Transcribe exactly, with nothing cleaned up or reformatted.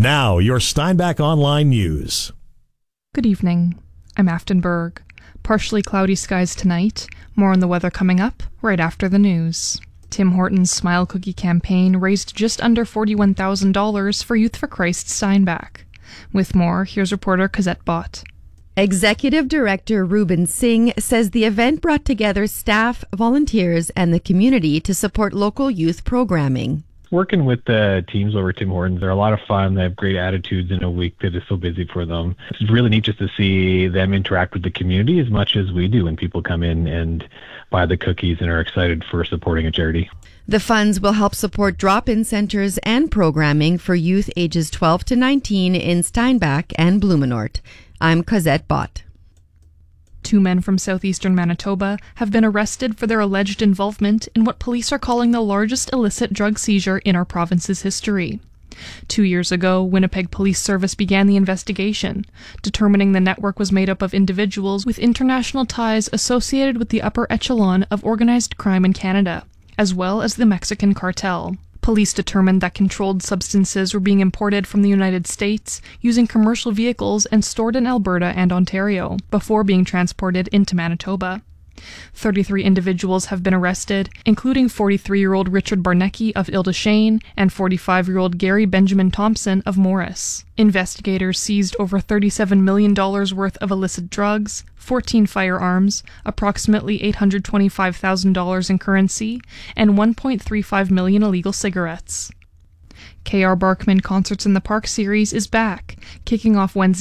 Now, your Steinbach Online News. Good evening. I'm Aftenberg. Partially cloudy skies tonight. More on the weather coming up right after the news. Tim Horton's Smile Cookie campaign raised just under forty-one thousand dollars for Youth for Christ Steinbach. With more, here's reporter Cosette Bott. Executive Director Ruben Singh says the event brought together staff, volunteers, and the community to support local youth programming. Working with the teams over at Tim Hortons, they're a lot of fun. They have great attitudes in a week that is so busy for them. It's really neat just to see them interact with the community as much as we do when people come in and buy the cookies and are excited for supporting a charity. The funds will help support drop-in centers and programming for youth ages twelve to nineteen in Steinbach and Blumenort. I'm Cosette Bott. Two men from southeastern Manitoba have been arrested for their alleged involvement in what police are calling the largest illicit drug seizure in our province's history. Two years ago, Winnipeg Police Service began the investigation, determining the network was made up of individuals with international ties associated with the upper echelon of organized crime in Canada, as well as the Mexican cartel. Police determined that controlled substances were being imported from the United States using commercial vehicles and stored in Alberta and Ontario before being transported into Manitoba. thirty-three individuals have been arrested, including forty-three-year-old Richard Barnecki of Ildashane and forty-five-year-old Gary Benjamin Thompson of Morris. Investigators seized over thirty-seven million dollars worth of illicit drugs, fourteen firearms, approximately eight hundred twenty-five thousand dollars in currency, and one point three five million illegal cigarettes. K R. Barkman Concerts in the Park series is back, kicking off Wednesday